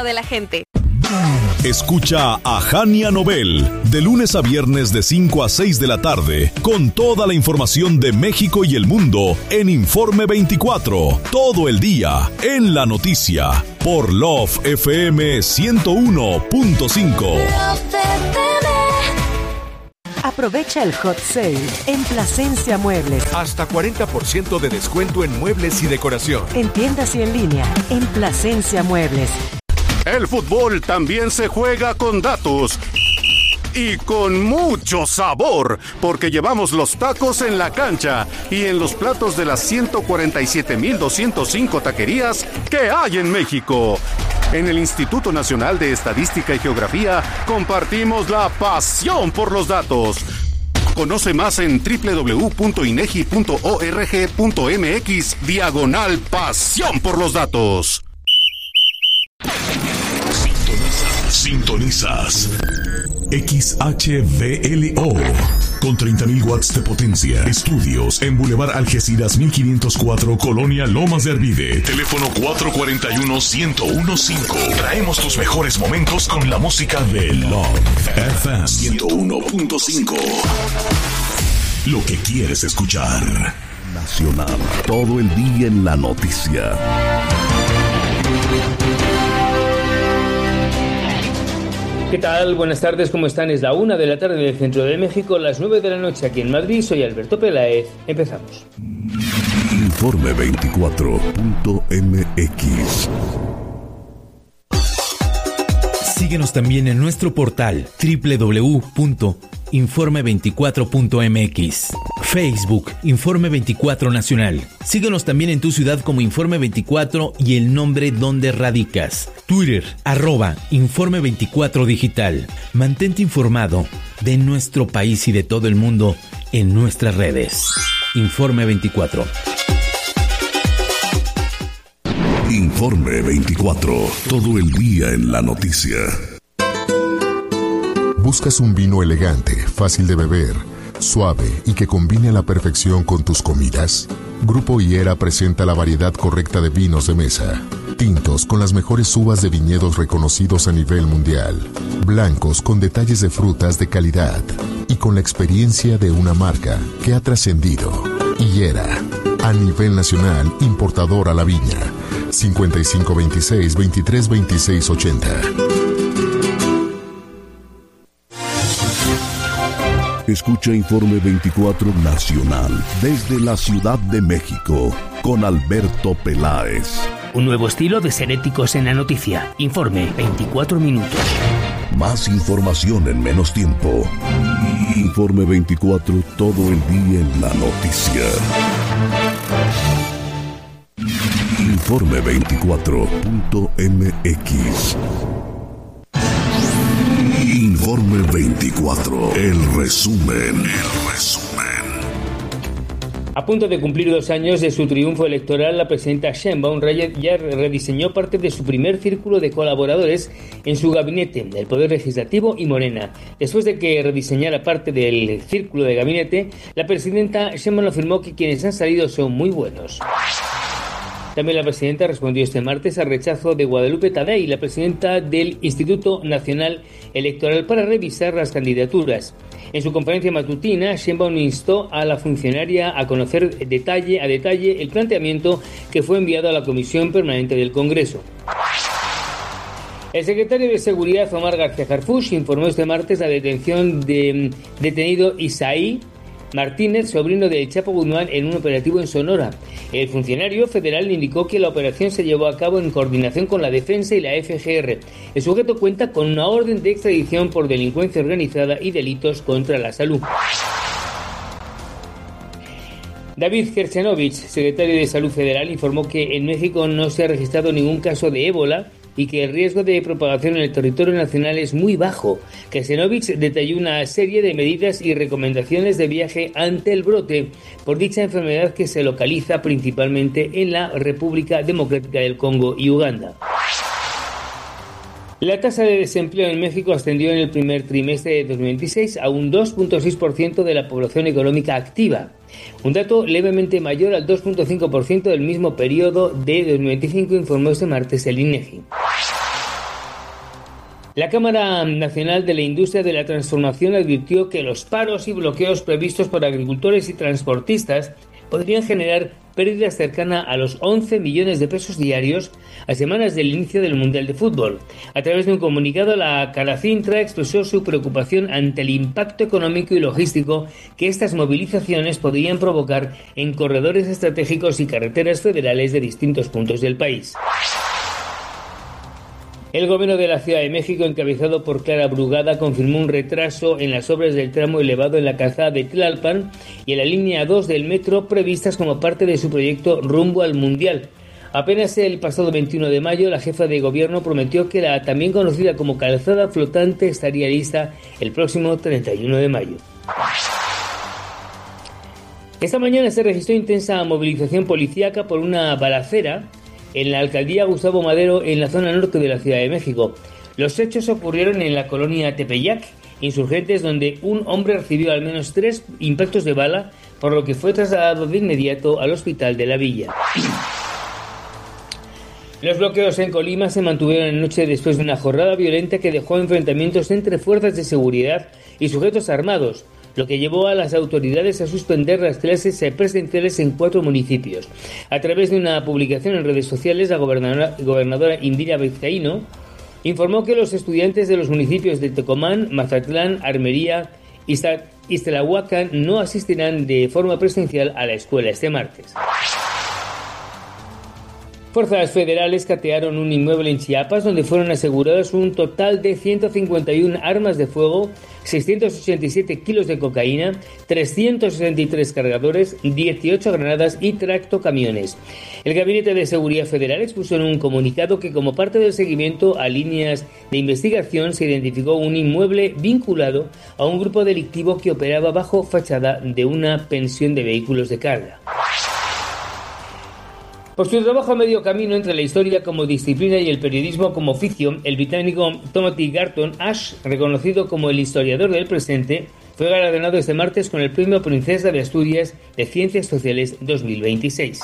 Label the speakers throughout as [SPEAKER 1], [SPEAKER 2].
[SPEAKER 1] de la gente.
[SPEAKER 2] Escucha a Jania Nobel de lunes a viernes de 5 a 6 de la tarde con toda la información de México y el mundo en Informe 24, todo el día en la noticia por Love FM 101.5.
[SPEAKER 3] Aprovecha el hot sale en Plasencia Muebles.
[SPEAKER 4] Hasta 40% de descuento en muebles y decoración.
[SPEAKER 3] En tiendas y en línea, en Plasencia Muebles.
[SPEAKER 5] El fútbol también se juega con datos y con mucho sabor, porque llevamos los tacos en la cancha y en los platos de las 147,205 taquerías que hay en México. En el Instituto Nacional de Estadística y Geografía compartimos la pasión por los datos. Conoce más en www.inegi.org.mx/pasión por los datos.
[SPEAKER 2] Sintonizas XHVLO con 30,000 watts de potencia. Estudios en Boulevard Algeciras 1504, Colonia Lomas de Arvide. Teléfono 441-1015. Traemos tus mejores momentos con la música de Love FM 101.5. Lo que quieres escuchar. Nacional. Todo el día en la noticia.
[SPEAKER 6] ¿Qué tal? Buenas tardes, ¿cómo están? Es la 1 de la tarde en el centro de México, las 9 de la noche aquí en Madrid. Soy Alberto Peláez. Empezamos.
[SPEAKER 2] Informe 24.mx.
[SPEAKER 7] Síguenos también en nuestro portal www.informe24.mx. Facebook, Informe 24 Nacional. Síguenos también en tu ciudad como Informe 24 y el nombre donde radicas. Twitter, @Informe 24 Digital. Mantente informado de nuestro país y de todo el mundo en nuestras redes. Informe 24.
[SPEAKER 2] Informe 24. Todo el día en la noticia.
[SPEAKER 8] ¿Buscas un vino elegante, fácil de beber, suave y que combine a la perfección con tus comidas? Grupo Higuera presenta la variedad correcta de vinos de mesa. Tintos con las mejores uvas de viñedos reconocidos a nivel mundial. Blancos con detalles de frutas de calidad. Y con la experiencia de una marca que ha trascendido. Higuera, a nivel nacional, importador a la viña. 5526-232680.
[SPEAKER 2] Escucha Informe 24 Nacional desde la Ciudad de México con Alberto Peláez.
[SPEAKER 9] Un nuevo estilo de ser éticos en la noticia. Informe 24 minutos.
[SPEAKER 2] Más información en menos tiempo. Informe 24 todo el día en la noticia. Informe 24.mx. Informe 24. El resumen.
[SPEAKER 6] A punto de cumplir 2 años de su triunfo electoral, la presidenta Sheinbaum ya rediseñó parte de su primer círculo de colaboradores en su gabinete, el Poder Legislativo y Morena. Después de que rediseñara parte del círculo de gabinete, la presidenta Sheinbaum afirmó que quienes han salido son muy buenos. También la presidenta respondió este martes al rechazo de Guadalupe Tadei, la presidenta del Instituto Nacional Electoral, para revisar las candidaturas. En su conferencia matutina, Sheinbaum instó a la funcionaria a conocer detalle a detalle el planteamiento que fue enviado a la Comisión Permanente del Congreso. El secretario de Seguridad, Omar García Harfuch, informó este martes la detención de detenido Isaí Martínez, sobrino de Chapo Guzmán, en un operativo en Sonora. El funcionario federal indicó que la operación se llevó a cabo en coordinación con la Defensa y la FGR. El sujeto cuenta con una orden de extradición por delincuencia organizada y delitos contra la salud. David Gersenovich, secretario de Salud Federal, informó que en México no se ha registrado ningún caso de ébola y que el riesgo de propagación en el territorio nacional es muy bajo. Gersenovich detalló una serie de medidas y recomendaciones de viaje ante el brote por dicha enfermedad, que se localiza principalmente en la República Democrática del Congo y Uganda. La tasa de desempleo en México ascendió en el primer trimestre de 2026 a un 2.6% de la población económica activa, un dato levemente mayor al 2.5% del mismo periodo de 2025, informó este martes el INEGI. La Cámara Nacional de la Industria de la Transformación advirtió que los paros y bloqueos previstos por agricultores y transportistas podrían generar pérdidas cercanas a los 11 millones de pesos diarios a semanas del inicio del Mundial de Fútbol. A través de un comunicado, la Caracintra expresó su preocupación ante el impacto económico y logístico que estas movilizaciones podrían provocar en corredores estratégicos y carreteras federales de distintos puntos del país. El gobierno de la Ciudad de México, encabezado por Clara Brugada, confirmó un retraso en las obras del tramo elevado en la calzada de Tlalpan y en la línea 2 del metro previstas como parte de su proyecto Rumbo al Mundial. Apenas el pasado 21 de mayo, la jefa de gobierno prometió que la también conocida como calzada flotante estaría lista el próximo 31 de mayo. Esta mañana se registró intensa movilización policíaca por una balacera en la alcaldía Gustavo Madero, en la zona norte de la Ciudad de México. Los hechos ocurrieron en la colonia Tepeyac, Insurgentes, donde un hombre recibió al menos 3 impactos de bala, por lo que fue trasladado de inmediato al hospital de la villa. Los bloqueos en Colima se mantuvieron anoche después de una jornada violenta que dejó enfrentamientos entre fuerzas de seguridad y sujetos armados, lo que llevó a las autoridades a suspender las clases presenciales en 4 municipios. A través de una publicación en redes sociales, la gobernadora Indira Vizcaíno informó que los estudiantes de los municipios de Tecomán, Mazatlán, Armería y Ixtlahuacán no asistirán de forma presencial a la escuela este martes. Fuerzas federales catearon un inmueble en Chiapas donde fueron aseguradas un total de 151 armas de fuego, 687 kilos de cocaína, 363 cargadores, 18 granadas y tractocamiones. El Gabinete de Seguridad Federal expuso en un comunicado que como parte del seguimiento a líneas de investigación se identificó un inmueble vinculado a un grupo delictivo que operaba bajo fachada de una pensión de vehículos de carga. Por su trabajo a medio camino entre la historia como disciplina y el periodismo como oficio, el británico Timothy Garton Ash, reconocido como el historiador del presente, fue galardonado este martes con el Premio Princesa de Asturias de Ciencias Sociales 2026.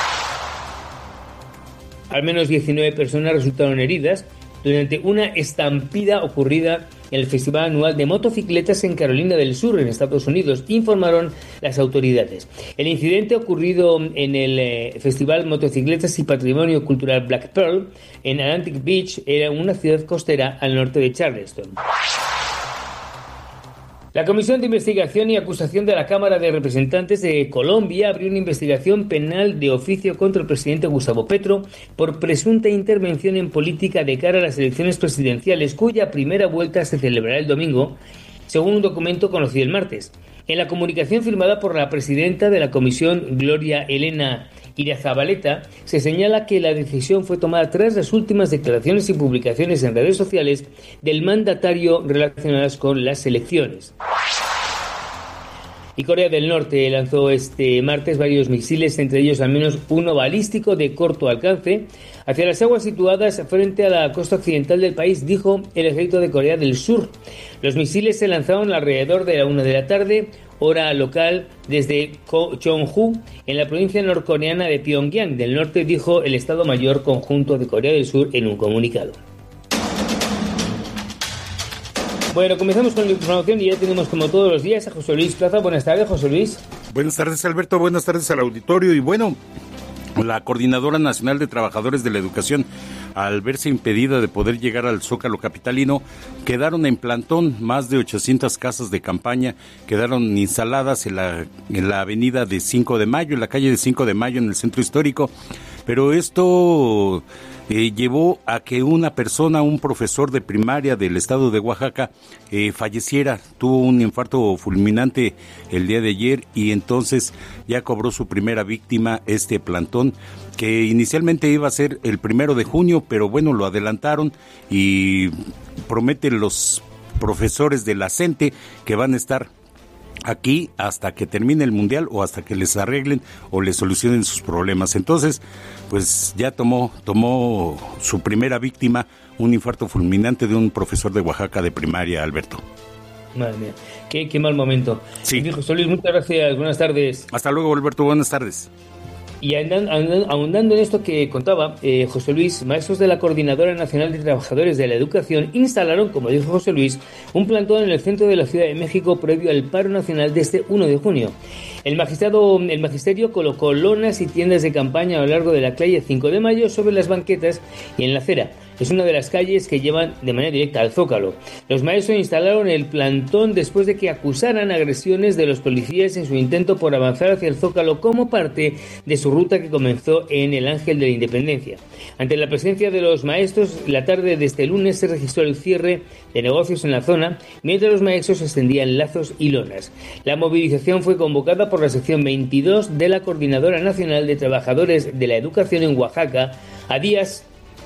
[SPEAKER 6] Al menos 19 personas resultaron heridas durante una estampida ocurrida en el Festival Anual de Motocicletas en Carolina del Sur, en Estados Unidos, informaron las autoridades. El incidente ocurrido en el Festival Motocicletas y Patrimonio Cultural Black Pearl, en Atlantic Beach, era una ciudad costera al norte de Charleston. La Comisión de Investigación y Acusación de la Cámara de Representantes de Colombia abrió una investigación penal de oficio contra el presidente Gustavo Petro por presunta intervención en política de cara a las elecciones presidenciales, cuya primera vuelta se celebrará el domingo, según un documento conocido el martes. En la comunicación firmada por la presidenta de la comisión, Gloria Elena Irazabaleta, se señala que la decisión fue tomada tras las últimas declaraciones y publicaciones en redes sociales del mandatario relacionadas con las elecciones. Y Corea del Norte lanzó este martes varios misiles, entre ellos al menos uno balístico de corto alcance, hacia las aguas situadas frente a la costa occidental del país, dijo el ejército de Corea del Sur. Los misiles se lanzaron alrededor de la 1 de la tarde, hora local, desde Cheonju, en la provincia norcoreana de Pyongyang del Norte, dijo el Estado Mayor Conjunto de Corea del Sur en un comunicado. Bueno, comenzamos con la información y ya tenemos como todos los días a José Luis Plaza. Buenas tardes, José Luis.
[SPEAKER 1] Buenas tardes, Alberto. Buenas tardes al auditorio. Y bueno, la Coordinadora Nacional de Trabajadores de la Educación, al verse impedida de poder llegar al Zócalo capitalino, quedaron en plantón. Más de 800 casas de campaña quedaron instaladas en la avenida de 5 de Mayo, en la calle de 5 de Mayo, en el centro histórico. Pero esto llevó a que una persona, un profesor de primaria del estado de Oaxaca, falleciera. Tuvo un infarto fulminante el día de ayer y entonces ya cobró su primera víctima este plantón, que inicialmente iba a ser el 1 de junio, pero bueno, lo adelantaron y prometen los profesores de la CENTE que van a estar aquí hasta que termine el mundial o hasta que les arreglen o les solucionen sus problemas. Entonces, pues ya tomó su primera víctima, un infarto fulminante de un profesor de Oaxaca de primaria, Alberto.
[SPEAKER 6] Madre mía, qué mal momento.
[SPEAKER 1] Sí.
[SPEAKER 6] José Luis, muchas gracias, buenas tardes.
[SPEAKER 1] Hasta luego, Alberto, buenas tardes.
[SPEAKER 6] Y ahondando en esto que contaba José Luis, maestros de la Coordinadora Nacional de Trabajadores de la Educación instalaron, como dijo José Luis, un plantón en el centro de la Ciudad de México previo al paro nacional de este 1 de junio. El magisterio colocó lonas y tiendas de campaña a lo largo de la calle 5 de Mayo sobre las banquetas y en la acera. Es una de las calles que llevan de manera directa al Zócalo. Los maestros instalaron el plantón después de que acusaran agresiones de los policías en su intento por avanzar hacia el Zócalo como parte de su ruta que comenzó en el Ángel de la Independencia. Ante la presencia de los maestros, la tarde de este lunes se registró el cierre de negocios en la zona, mientras los maestros extendían lazos y lonas. La movilización fue convocada por la sección 22 de la Coordinadora Nacional de Trabajadores de la Educación en Oaxaca, a días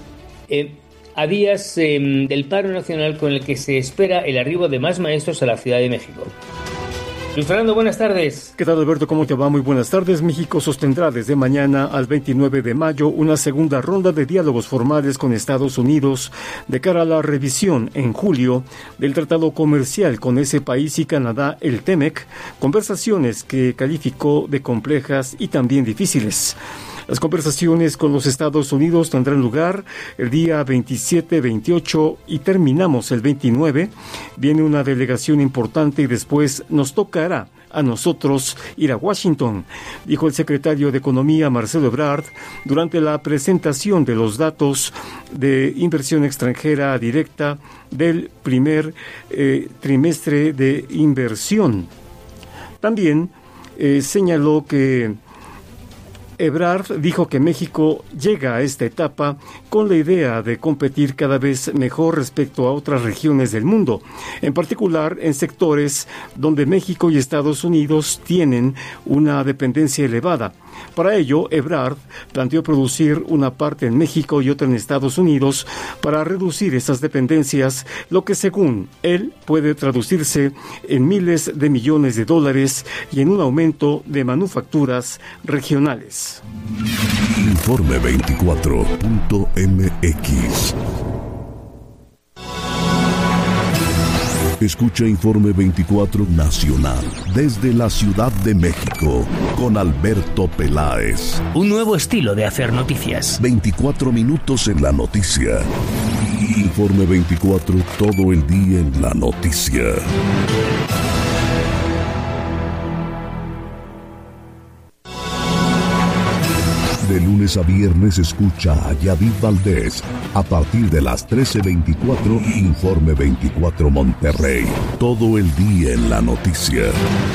[SPEAKER 6] del paro nacional con el que se espera el arribo de más maestros a la Ciudad de México. Luis Fernando, buenas tardes.
[SPEAKER 10] ¿Qué tal, Alberto? ¿Cómo te va? Muy buenas tardes. México sostendrá desde mañana al 29 de mayo una segunda ronda de diálogos formales con Estados Unidos de cara a la revisión en julio del tratado comercial con ese país y Canadá, el TEMEC, conversaciones que calificó de complejas y también difíciles. Las conversaciones con los Estados Unidos tendrán lugar el día 27, 28 y terminamos el 29. Viene una delegación importante y después nos tocará a nosotros ir a Washington, dijo el secretario de Economía Marcelo Ebrard durante la presentación de los datos de inversión extranjera directa del primer trimestre de inversión. También señaló que Ebrard dijo que México llega a esta etapa con la idea de competir cada vez mejor respecto a otras regiones del mundo, en particular en sectores donde México y Estados Unidos tienen una dependencia elevada. Para ello, Ebrard planteó producir una parte en México y otra en Estados Unidos para reducir esas dependencias, lo que según él puede traducirse en miles de millones de dólares y en un aumento de manufacturas regionales.
[SPEAKER 2] Informe 24.mx. Escucha Informe 24 Nacional desde la Ciudad de México con Alberto Peláez.
[SPEAKER 9] Un nuevo estilo de hacer noticias.
[SPEAKER 2] 24 minutos en la noticia. Informe 24 todo el día en la noticia. De lunes a viernes escucha a Yadid Valdés a partir de las 13:24, Informe 24 Monterrey. Todo el día en la noticia.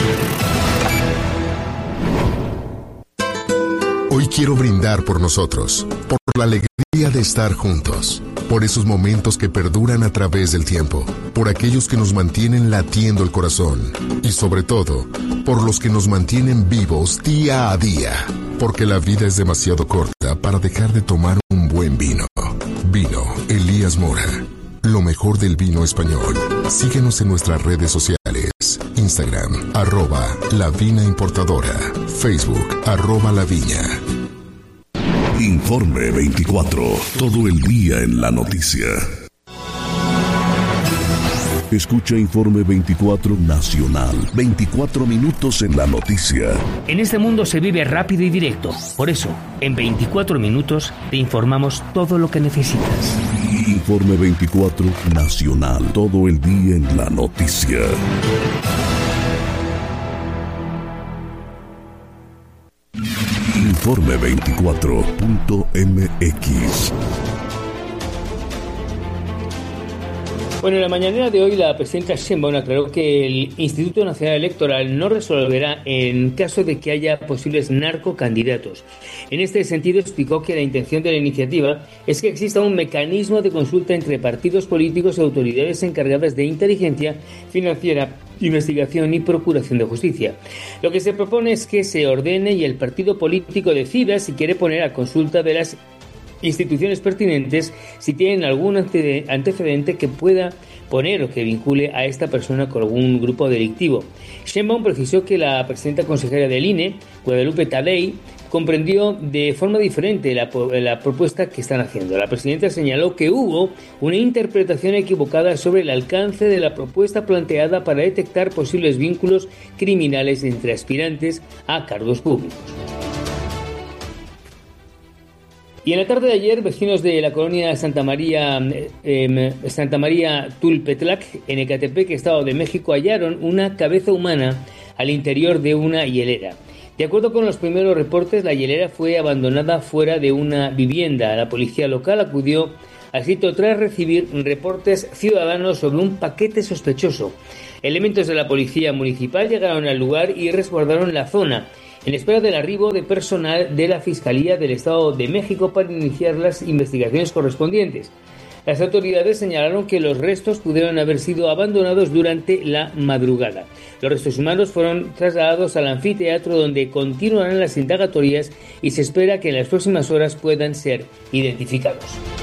[SPEAKER 8] Hoy quiero brindar por nosotros, por la alegría de estar juntos, por esos momentos que perduran a través del tiempo, por aquellos que nos mantienen latiendo el corazón y sobre todo, por los que nos mantienen vivos día a día, porque la vida es demasiado corta para dejar de tomar un buen vino. Vino Elías Mora, lo mejor del vino español. Síguenos en nuestras redes sociales, Instagram, @lavinaimportadora, Facebook, @laviña.
[SPEAKER 2] Informe 24, todo el día en la noticia. Escucha Informe 24 Nacional, 24 minutos en la noticia.
[SPEAKER 9] En este mundo se vive rápido y directo. Por eso, en 24 minutos te informamos todo lo que necesitas.
[SPEAKER 2] Informe 24 Nacional, todo el día en la noticia. Informe 24.mx.
[SPEAKER 6] Bueno, en la mañanera de hoy la presidenta Sheinbaum aclaró que el Instituto Nacional Electoral no resolverá en caso de que haya posibles narcocandidatos. En este sentido explicó que la intención de la iniciativa es que exista un mecanismo de consulta entre partidos políticos y autoridades encargadas de inteligencia financiera, investigación y procuración de justicia. Lo que se propone es que se ordene y el partido político decida si quiere poner a consulta de las instituciones pertinentes si tienen algún antecedente que pueda poner o que vincule a esta persona con algún grupo delictivo. Sheinbaum precisó que la presidenta consejera del INE, Guadalupe Tadei, comprendió de forma diferente la propuesta que están haciendo. La presidenta señaló que hubo una interpretación equivocada sobre el alcance de la propuesta planteada para detectar posibles vínculos criminales entre aspirantes a cargos públicos. Y en la tarde de ayer, vecinos de la colonia Santa María Tulpetlac, en Ecatepec, Estado de México, hallaron una cabeza humana al interior de una hielera. De acuerdo con los primeros reportes, la hielera fue abandonada fuera de una vivienda. La policía local acudió al sitio tras recibir reportes ciudadanos sobre un paquete sospechoso. Elementos de la policía municipal llegaron al lugar y resguardaron la zona, en espera del arribo de personal de la Fiscalía del Estado de México para iniciar las investigaciones correspondientes. Las autoridades señalaron que los restos pudieron haber sido abandonados durante la madrugada. Los restos humanos fueron trasladados al anfiteatro, donde continuarán las indagatorias y se espera que en las próximas horas puedan ser identificados.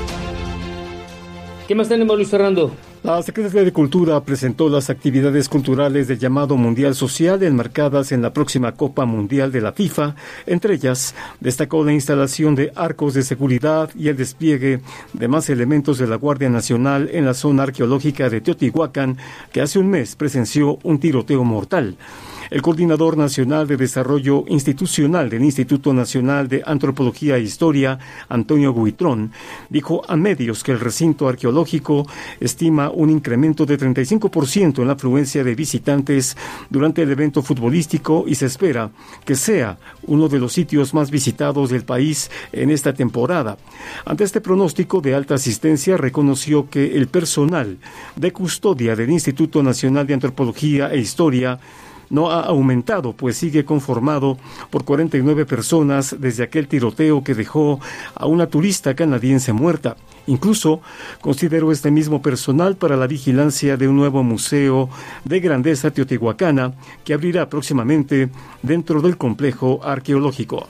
[SPEAKER 6] ¿Qué más tenemos, Luis Fernando?
[SPEAKER 10] La Secretaría de Cultura presentó las actividades culturales del llamado Mundial Social enmarcadas en la próxima Copa Mundial de la FIFA. Entre ellas, destacó la instalación de arcos de seguridad y el despliegue de más elementos de la Guardia Nacional en la zona arqueológica de Teotihuacán, que hace un mes presenció un tiroteo mortal. El coordinador nacional de desarrollo institucional del Instituto Nacional de Antropología e Historia, Antonio Buitrón, dijo a medios que el recinto arqueológico estima un incremento de 35% en la afluencia de visitantes durante el evento futbolístico y se espera que sea uno de los sitios más visitados del país en esta temporada. Ante este pronóstico de alta asistencia, reconoció que el personal de custodia del Instituto Nacional de Antropología e Historia no ha aumentado, pues sigue conformado por 49 personas desde aquel tiroteo que dejó a una turista canadiense muerta. Incluso consideró este mismo personal para la vigilancia de un nuevo museo de grandeza teotihuacana que abrirá próximamente dentro del complejo arqueológico.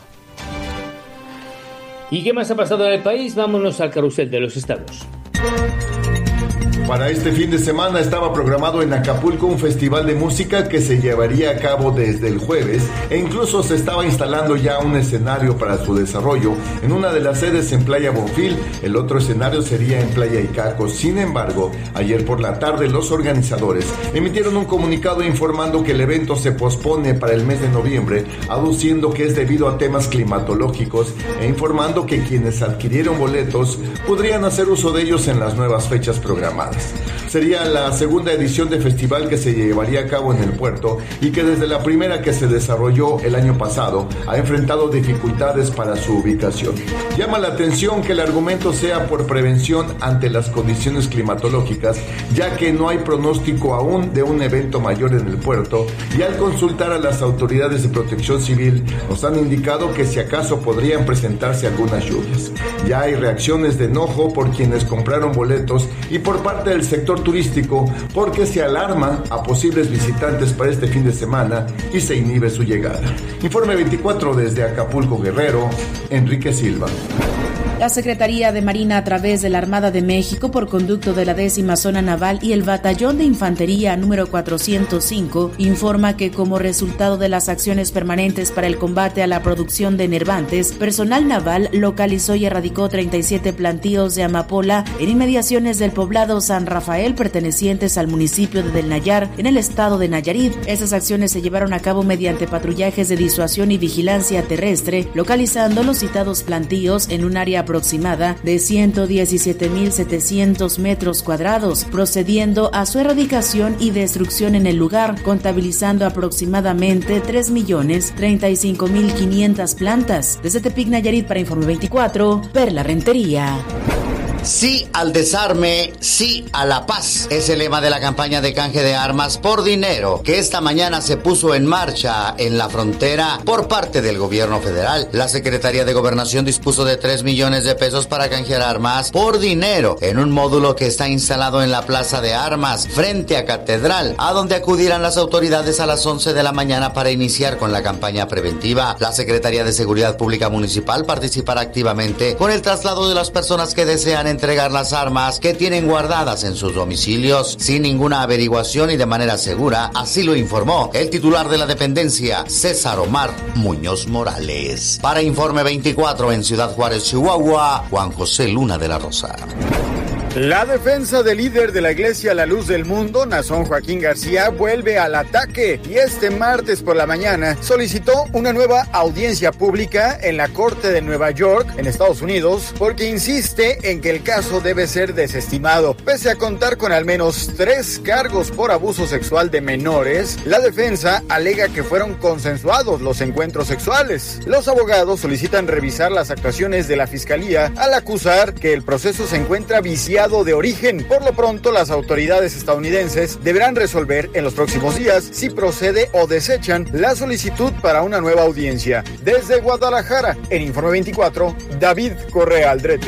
[SPEAKER 6] ¿Y qué más ha pasado en el país? Vámonos al carrusel de los estados.
[SPEAKER 11] Para este fin de semana estaba programado en Acapulco un festival de música que se llevaría a cabo desde el jueves e incluso se estaba instalando ya un escenario para su desarrollo en una de las sedes en Playa Bonfil. El otro escenario sería en Playa Icaco. Sin embargo, ayer por la tarde los organizadores emitieron un comunicado informando que el evento se pospone para el mes de noviembre, aduciendo que es debido a temas climatológicos e informando que quienes adquirieron boletos podrían hacer uso de ellos en las nuevas fechas programadas. Sería la segunda edición de festival que se llevaría a cabo en el puerto y que desde la primera que se desarrolló el año pasado ha enfrentado dificultades para su ubicación. Llama la atención que el argumento sea por prevención ante las condiciones climatológicas, ya que no hay pronóstico aún de un evento mayor en el puerto, y al consultar a las autoridades de protección civil nos han indicado que si acaso podrían presentarse algunas lluvias. Ya hay reacciones de enojo por quienes compraron boletos y por parte del sector turístico porque se alarma a posibles visitantes para este fin de semana y se inhibe su llegada. Informe 24 desde Acapulco, Guerrero, Enrique Silva.
[SPEAKER 12] La Secretaría de Marina, a través de la Armada de México, por conducto de la 10ª Zona Naval y el Batallón de Infantería número 405, informa que como resultado de las acciones permanentes para el combate a la producción de enervantes, personal naval localizó y erradicó 37 plantíos de amapola en inmediaciones del poblado San Rafael, pertenecientes al municipio de Del Nayar, en el estado de Nayarit. Estas acciones se llevaron a cabo mediante patrullajes de disuasión y vigilancia terrestre, localizando los citados plantíos en un área aproximada de 117.700 metros cuadrados, procediendo a su erradicación y destrucción en el lugar, contabilizando aproximadamente 3.035.500 plantas. Desde Tepic, Nayarit, para Informe 24, Perla Rentería.
[SPEAKER 13] Sí al desarme, sí a la paz. Es el lema de la campaña de canje de armas por dinero que esta mañana se puso en marcha en la frontera por parte del gobierno federal. La Secretaría de Gobernación dispuso de 3 millones de pesos para canjear armas por dinero en un módulo que está instalado en la Plaza de Armas frente a Catedral, a donde acudirán las autoridades a las 11 de la mañana para iniciar con la campaña preventiva. La Secretaría de Seguridad Pública Municipal participará activamente con el traslado de las personas que desean entregar las armas que tienen guardadas en sus domicilios sin ninguna averiguación y de manera segura, así lo informó el titular de la dependencia, César Omar Muñoz Morales. Para Informe 24 en Ciudad Juárez, Chihuahua, Juan José Luna de la Rosa.
[SPEAKER 14] La defensa del líder de la Iglesia La Luz del Mundo, Nazón Joaquín García, vuelve al ataque y este martes por la mañana solicitó una nueva audiencia pública en la Corte de Nueva York, en Estados Unidos, porque insiste en que el caso debe ser desestimado. Pese a contar con al menos 3 cargos por abuso sexual de menores, la defensa alega que fueron consensuados los encuentros sexuales. Los abogados solicitan revisar las actuaciones de la Fiscalía al acusar que el proceso se encuentra viciado de origen. Por lo pronto, las autoridades estadounidenses deberán resolver en los próximos días si procede o desechan la solicitud para una nueva audiencia. Desde Guadalajara, en Informe 24, David Correa Aldrete.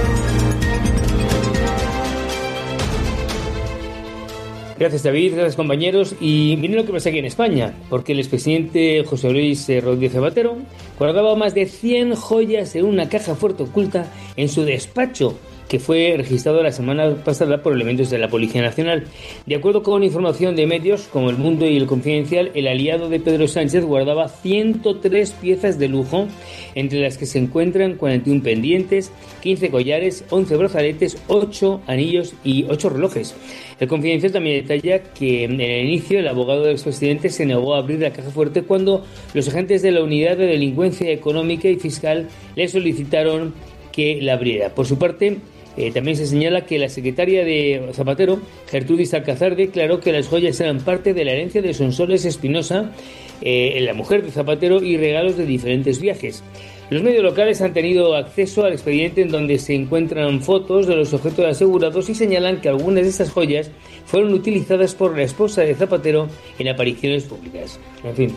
[SPEAKER 6] Gracias, David, gracias, compañeros. Y miren lo que pasa aquí en España, porque el expresidente José Luis Rodríguez Zapatero guardaba más de 100 joyas en una caja fuerte oculta en su despacho, que fue registrado la semana pasada por elementos de la Policía Nacional. De acuerdo con información de medios como El Mundo y El Confidencial, el aliado de Pedro Sánchez guardaba 103 piezas de lujo, entre las que se encuentran 41 pendientes, 15 collares, 11 brazaletes, 8 anillos y 8 relojes. El Confidencial también detalla que en el inicio el abogado del expresidente se negó a abrir la caja fuerte cuando los agentes de la Unidad de Delincuencia Económica y Fiscal le solicitaron que la abriera. Por su parte, también se señala que la secretaria de Zapatero, Gertrudis Alcázar, declaró que las joyas eran parte de la herencia de Sonsoles Espinosa, la mujer de Zapatero, y regalos de diferentes viajes. Los medios locales han tenido acceso al expediente en donde se encuentran fotos de los objetos asegurados y señalan que algunas de estas joyas fueron utilizadas por la esposa de Zapatero en apariciones públicas. En fin.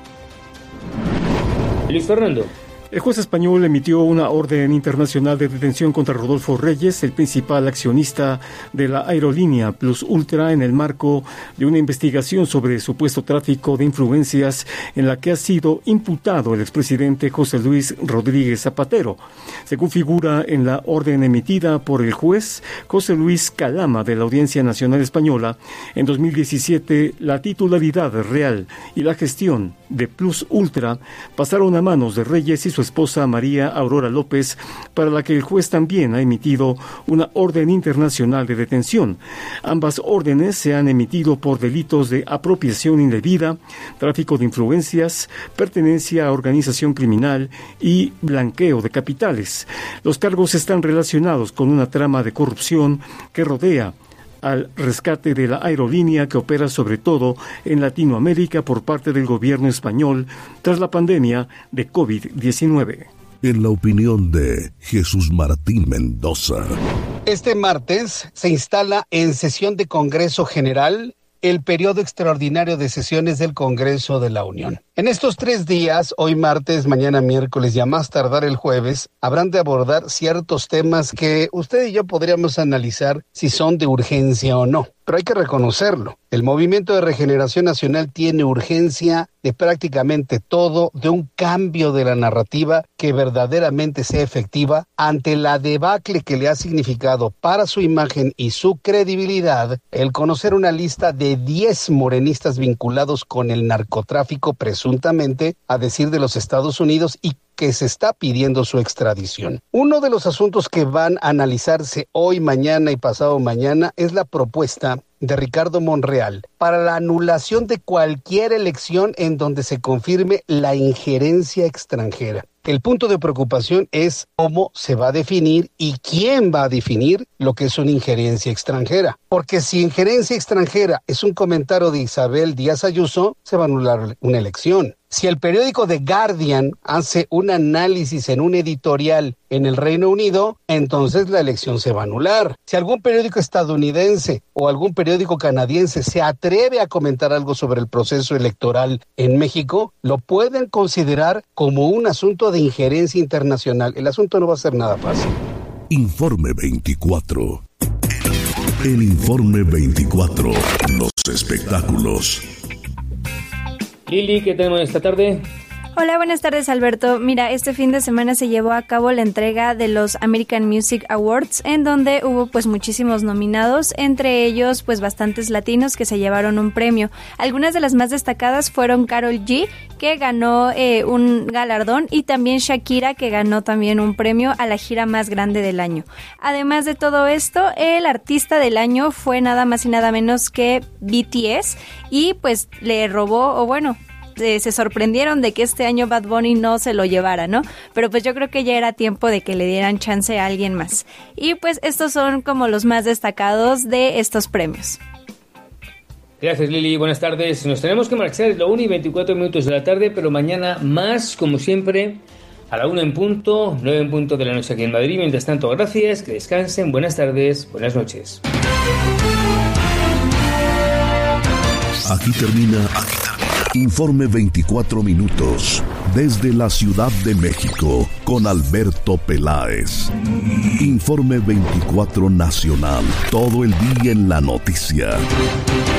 [SPEAKER 6] Luis Fernando.
[SPEAKER 10] El juez español emitió una orden internacional de detención contra Rodolfo Reyes, el principal accionista de la aerolínea Plus Ultra, en el marco de una investigación sobre supuesto tráfico de influencias en la que ha sido imputado el expresidente José Luis Rodríguez Zapatero. Según figura en la orden emitida por el juez José Luis Calama de la Audiencia Nacional Española, en 2017 la titularidad real y la gestión de Plus Ultra pasaron a manos de Reyes y su esposa María Aurora López, para la que el juez también ha emitido una orden internacional de detención. Ambas órdenes se han emitido por delitos de apropiación indebida, tráfico de influencias, pertenencia a organización criminal y blanqueo de capitales. Los cargos están relacionados con una trama de corrupción que rodea al rescate de la aerolínea, que opera sobre todo en Latinoamérica por parte del gobierno español tras la pandemia de COVID-19.
[SPEAKER 2] En la opinión de Jesús Martín Mendoza.
[SPEAKER 15] Este martes se instala en sesión de Congreso General el periodo extraordinario de sesiones del Congreso de la Unión. En estos 3 días, hoy martes, mañana miércoles y a más tardar el jueves, habrán de abordar ciertos temas que usted y yo podríamos analizar si son de urgencia o no. Pero hay que reconocerlo. El Movimiento de Regeneración Nacional tiene urgencia de prácticamente todo, de un cambio de la narrativa que verdaderamente sea efectiva ante la debacle que le ha significado para su imagen y su credibilidad el conocer una lista de 10 morenistas vinculados con el narcotráfico, presuntamente, a decir de los Estados Unidos, y que se está pidiendo su extradición. Uno de los asuntos que van a analizarse hoy, mañana y pasado mañana es la propuesta de Ricardo Monreal para la anulación de cualquier elección en donde se confirme la injerencia extranjera. El punto de preocupación es cómo se va a definir y quién va a definir lo que es una injerencia extranjera. Porque si injerencia extranjera es un comentario de Isabel Díaz Ayuso, se va a anular una elección. Si el periódico The Guardian hace un análisis en un editorial en el Reino Unido, entonces la elección se va a anular. Si algún periódico estadounidense o algún periódico canadiense se atreve a comentar algo sobre el proceso electoral en México, lo pueden considerar como un asunto de injerencia internacional. El asunto no va a ser nada fácil.
[SPEAKER 2] Informe 24. El Informe 24. Los espectáculos.
[SPEAKER 6] Lili, ¿qué tenemos esta tarde?
[SPEAKER 16] Hola, buenas tardes, Alberto. Mira, este fin de semana se llevó a cabo la entrega de los American Music Awards, en donde hubo pues muchísimos nominados, entre ellos pues bastantes latinos que se llevaron un premio. Algunas de las más destacadas fueron Karol G, que ganó un galardón, y también Shakira, que ganó también un premio a la gira más grande del año. Además de todo esto, el artista del año fue nada más y nada menos que BTS, y pues le robó, o bueno, se sorprendieron de que este año Bad Bunny no se lo llevara, ¿no? Pero pues yo creo que ya era tiempo de que le dieran chance a alguien más. Y pues estos son como los más destacados de estos premios.
[SPEAKER 6] Gracias, Lili. Buenas tardes. Nos tenemos que marchar, es la 1:24 de la tarde, pero mañana más, como siempre, a la 1 en punto, 9 en punto de la noche aquí en Madrid. Mientras tanto, gracias, que descansen, buenas tardes, buenas noches.
[SPEAKER 2] Aquí termina Informe 24 minutos desde la Ciudad de México con Alberto Peláez. Informe 24 Nacional, todo el día en la noticia.